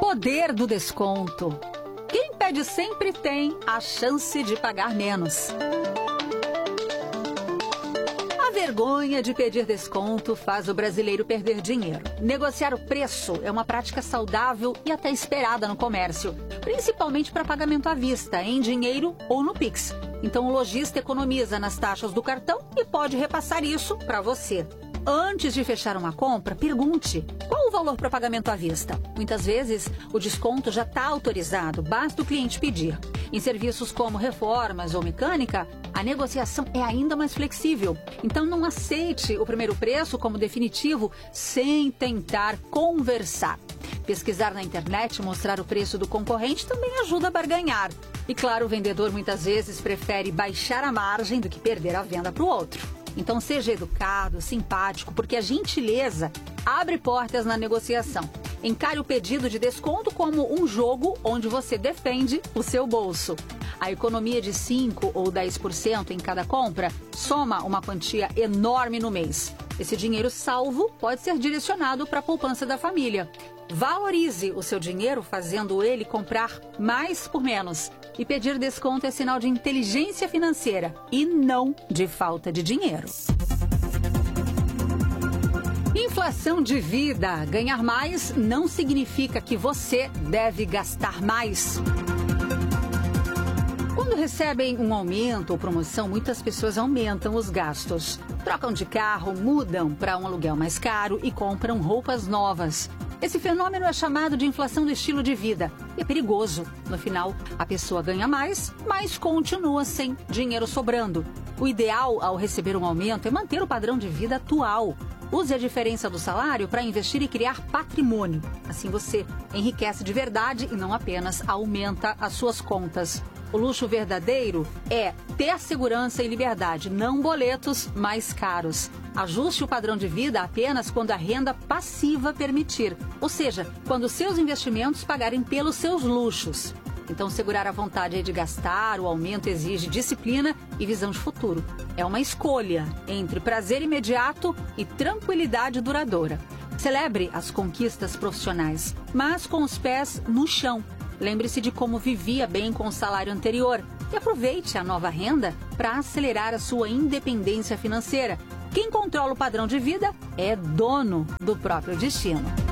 Poder do desconto. Quem pede sempre tem a chance de pagar menos. A vergonha de pedir desconto faz o brasileiro perder dinheiro. Negociar o preço é uma prática saudável e até esperada no comércio, principalmente para pagamento à vista, em dinheiro ou no Pix. Então o lojista economiza nas taxas do cartão e pode repassar isso para você. Antes de fechar uma compra, pergunte qual o valor para pagamento à vista. Muitas vezes, o desconto já está autorizado, basta o cliente pedir. Em serviços como reformas ou mecânica, a negociação é ainda mais flexível. Então, não aceite o primeiro preço como definitivo sem tentar conversar. Pesquisar na internet e mostrar o preço do concorrente também ajuda a barganhar. E claro, o vendedor muitas vezes prefere baixar a margem do que perder a venda para o outro. Então seja educado, simpático, porque a gentileza abre portas na negociação. Encare o pedido de desconto como um jogo onde você defende o seu bolso. A economia de 5% ou 10% em cada compra soma uma quantia enorme no mês. Esse dinheiro salvo pode ser direcionado para a poupança da família. Valorize o seu dinheiro fazendo ele comprar mais por menos. E pedir desconto é sinal de inteligência financeira e não de falta de dinheiro. Inflação de vida. Ganhar mais não significa que você deve gastar mais. Quando recebem um aumento ou promoção, muitas pessoas aumentam os gastos. Trocam de carro, mudam para um aluguel mais caro e compram roupas novas. Esse fenômeno é chamado de inflação do estilo de vida. E é perigoso. No final, a pessoa ganha mais, mas continua sem dinheiro sobrando. O ideal ao receber um aumento é manter o padrão de vida atual. Use a diferença do salário para investir e criar patrimônio. Assim você enriquece de verdade e não apenas aumenta as suas contas. O luxo verdadeiro é ter segurança e liberdade, não boletos mais caros. Ajuste o padrão de vida apenas quando a renda passiva permitir, ou seja, quando seus investimentos pagarem pelos seus luxos. Então, segurar a vontade de gastar, o aumento exige disciplina e visão de futuro. É uma escolha entre prazer imediato e tranquilidade duradoura. Celebre as conquistas profissionais, mas com os pés no chão. Lembre-se de como vivia bem com o salário anterior e aproveite a nova renda para acelerar a sua independência financeira. Quem controla o padrão de vida é dono do próprio destino.